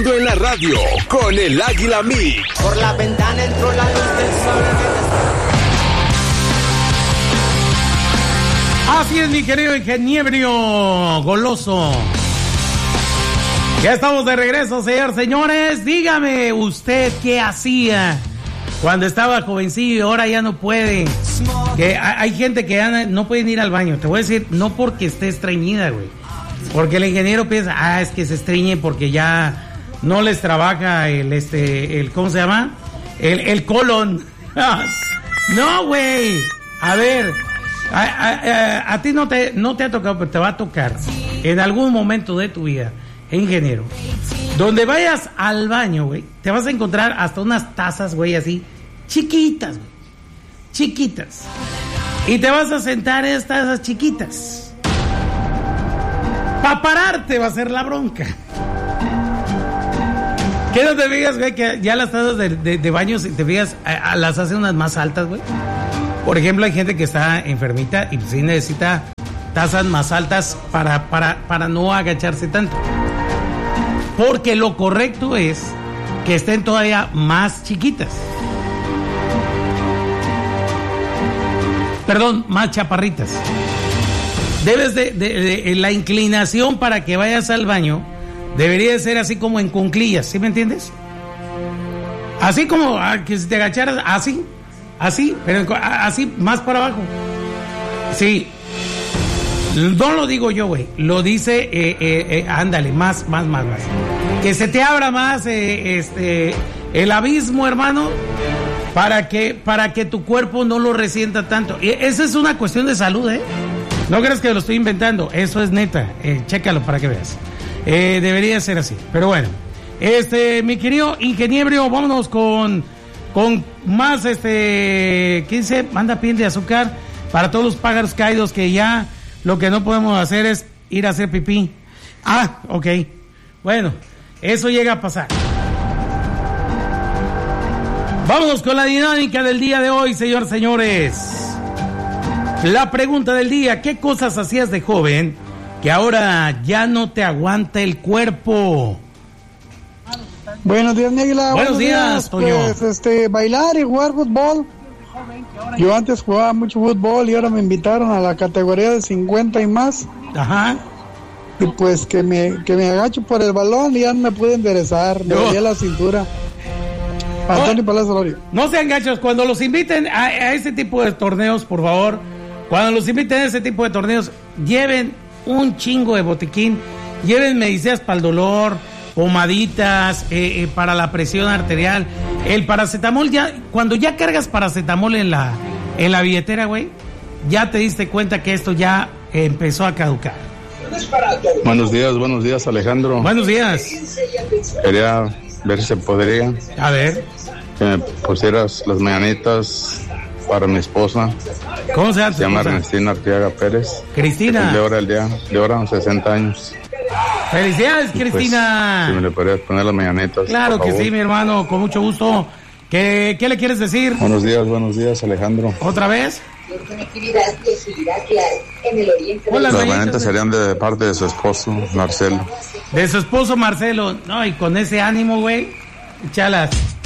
En la radio con el Águila Mix. Por la ventana entró la luz del sol. Así es, mi querido ingeniero goloso. Ya estamos de regreso, señores. Dígame usted qué hacía cuando estaba jovencillo y ahora ya no puede. Que hay gente que ya no puede ir al baño. Te voy a decir, no porque esté estreñida, güey. Porque el ingeniero piensa, es que se estreñe porque ya no les trabaja el ¿cómo se llama? El colon. No, güey. A ver, a ti no te ha tocado, pero te va a tocar en algún momento de tu vida, ingeniero. Donde vayas al baño, güey, te vas a encontrar hasta unas tazas, güey, así, chiquitas, güey. Chiquitas. Y te vas a sentar en estas tazas chiquitas. Para pararte va a ser la bronca. ¿Qué no te fijas, güey? Que ya las tazas de baño, si te fijas, las hacen unas más altas, güey. Por ejemplo, hay gente que está enfermita y sí necesita tazas más altas para no agacharse tanto. Porque lo correcto es que estén todavía más chiquitas. Perdón, más chaparritas. Debes de la inclinación para que vayas al baño debería de ser así como en cunclillas, ¿sí me entiendes? Así como que si te agacharas, así, pero así más para abajo. Sí. No lo digo yo, güey. Lo dice, ándale, más. Que se te abra más el abismo, hermano, para que tu cuerpo no lo resienta tanto. Y esa es una cuestión de salud, ¿eh? No creas que lo estoy inventando, eso es neta. Chécalo para que veas. Debería ser así, pero bueno. Mi querido ingeniero, vámonos con más, ¿qué dice? Manda piel de azúcar para todos los pájaros caídos que ya lo que no podemos hacer es ir a hacer pipí. Ok. Bueno, eso llega a pasar. Vámonos con la dinámica del día de hoy, señores. La pregunta del día, ¿qué cosas hacías de joven que ahora ya no te aguanta el cuerpo? Buenos días, Águila. Buenos días, Toño. Pues, bailar y jugar fútbol. Yo antes jugaba mucho fútbol y ahora me invitaron a la categoría de 50 y más. Ajá. Y pues que me agacho por el balón y ya no me pude enderezar. Me dolía la cintura. Antonio Palacio Lorio. No sean gachos, cuando los inviten a ese tipo de torneos, por favor, cuando los inviten a ese tipo de torneos, lleven un chingo de botiquín, lleven medicinas para el dolor, pomaditas, para la presión arterial, el paracetamol. Ya cuando ya cargas paracetamol en la billetera, güey, ya te diste cuenta que esto ya empezó a caducar. Buenos días, Alejandro. Buenos días. Quería ver si se podría. A ver. Que me pusieras las mañanitas para mi esposa. ¿Cómo se llama? Se llama Ernestina Arteaga Pérez. Cristina. De ahora 60 años. Felicidades, Cristina. Pues, si me le podrías poner las mañanitas. Claro que sí, mi hermano, con mucho gusto. ¿Qué le quieres decir? Buenos días, Alejandro. ¿Otra vez? Las mañanitas serían de parte de su esposo, Marcelo. De su esposo, Marcelo. No, y con ese ánimo, güey, échalas.